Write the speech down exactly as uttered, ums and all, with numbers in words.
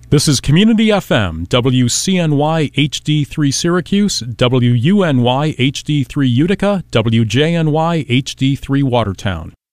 This is Community F M, W C N Y H D three Syracuse, W U N Y H D three Utica, W J N Y H D three Watertown.